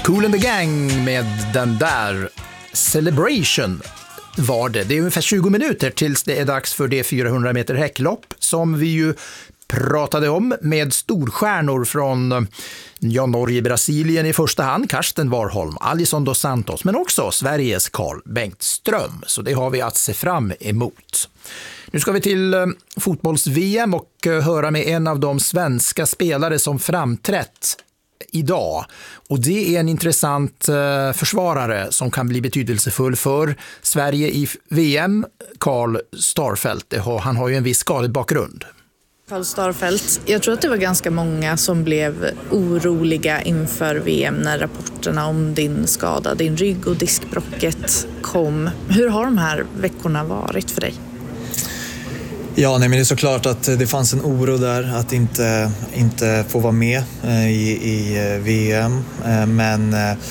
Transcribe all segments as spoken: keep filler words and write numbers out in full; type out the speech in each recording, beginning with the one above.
Kool and the Gang med den där Celebration var det. Det är ungefär tjugo minuter tills det är dags för det fyrahundra meter häcklopp som vi ju pratade om med storstjärnor från ja, Norge, Brasilien i första hand, Karsten Warholm, Alisson dos Santos, men också Sveriges Carl Bengtström. Så det har vi att se fram emot. Nu ska vi till eh, fotbolls-V M och eh, höra med en av de svenska spelare som framträtt idag. Och det är en intressant eh, försvarare som kan bli betydelsefull för Sverige i V M, Carl Starfelt. Han har ju en viss skadebakgrund. Carl Starfelt, jag tror att det var ganska många som blev oroliga inför V M när rapporterna om din skada, din rygg och diskbrocket kom. Hur har de här veckorna varit för dig? Ja, nej, men det är såklart att det fanns en oro där att inte, inte få vara med i, i V M. Men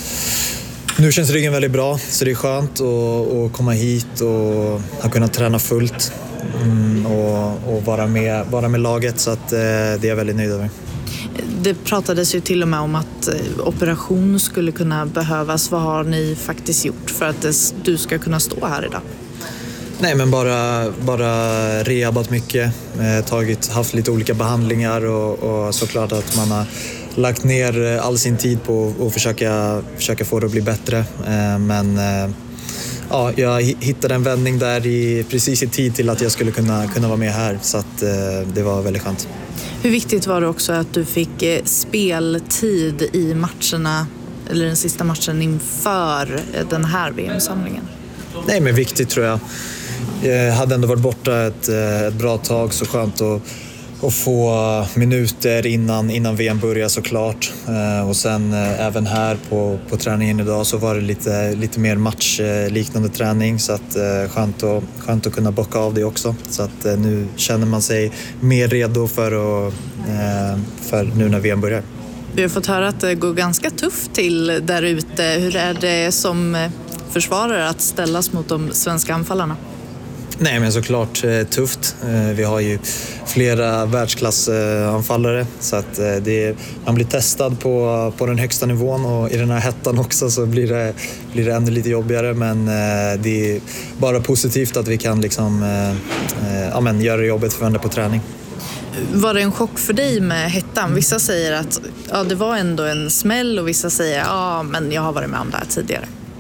nu känns ryggen väldigt bra, så det är skönt att, att komma hit och ha kunnat träna fullt mm, och, och vara, med, vara med laget, så att det är jag väldigt nöjd över. Det pratades ju till och med om att operation skulle kunna behövas. Vad har ni faktiskt gjort för att du ska kunna stå här idag? Nej, men bara, bara rehabat mycket, eh, tagit, haft lite olika behandlingar och, och såklart att man har lagt ner all sin tid på att försöka, försöka få det att bli bättre. Eh, men eh, ja, jag hittade en vändning där i, precis i tid till att jag skulle kunna, kunna vara med här, så att, eh, det var väldigt skönt. Hur viktigt var det också att du fick eh, speltid i matcherna, eller den sista matchen inför eh, den här V M-samlingen? Nej, men viktigt tror jag. Jag hade ändå varit borta ett, ett bra tag, så skönt att, att få minuter innan, innan V M börjar såklart. Och sen även här på, på träningen idag så var det lite, lite mer matchliknande träning, så att skönt att, skönt att kunna bocka av det också. Så att nu känner man sig mer redo för, att, för nu när V M börjar. Vi har fått höra att det går ganska tufft till där ute. Hur är det som försvarare att ställas mot de svenska anfallarna? Nej, men såklart tufft. Vi har ju flera världsklassanfallare, så att det, man blir testad på, på den högsta nivån, och i den här hettan också så blir det, blir det ännu lite jobbigare, men det är bara positivt att vi kan liksom, ja, men, göra jobbet för varandra på träning. Var det en chock för dig med hettan? Vissa säger att ja, det var ändå en smäll, och vissa säger ja, men jag har varit med om det här tidigare.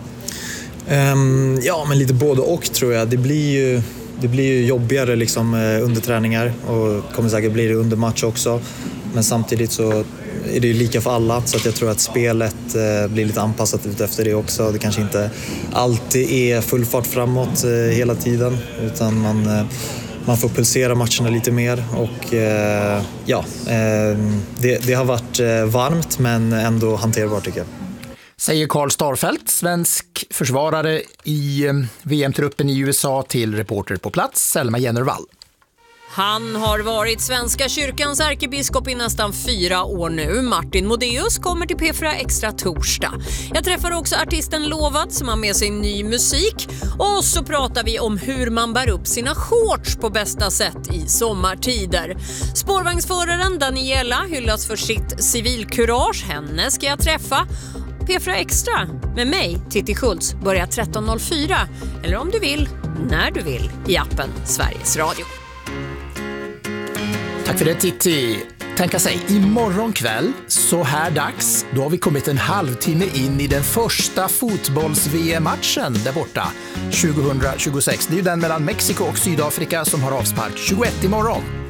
Um, ja, men lite både och tror jag. Det blir ju, det blir ju jobbigare liksom, under träningar, och kommer säkert bli det under match också. Men samtidigt så är det ju lika för alla, så att jag tror att spelet eh, blir lite anpassat ut efter det också. Det kanske inte alltid är full fart framåt eh, hela tiden, utan man, eh, man får pulsera matcherna lite mer. Och eh, ja, eh, det, det har varit eh, varmt men ändå hanterbart tycker jag. Säger Carl Starfelt, svensk försvarare i V M-truppen i U S A, till reporter på plats, Selma Jennervall. Han har varit Svenska kyrkans ärkebiskop i nästan fyra år nu. Martin Modéus kommer till P fyra Extra torsdag. Jag träffar också artisten Lovad som har med sig ny musik. Och så pratar vi om hur man bär upp sina shorts på bästa sätt i sommartider. Spårvagnsföraren Daniela hyllas för sitt civilkurage. Henne ska jag träffa. P fyra Extra med mig, Titti Schultz, börjar tretton noll fyra. Eller om du vill, när du vill, i appen Sveriges Radio. Tack för det, Titti. Tänka sig, imorgon kväll, så här dags, då har vi kommit en halvtimme in i den första fotbolls-V M-matchen där borta, tjugohundratjugosex. Det är ju den mellan Mexiko och Sydafrika som har avspark tjugoett imorgon.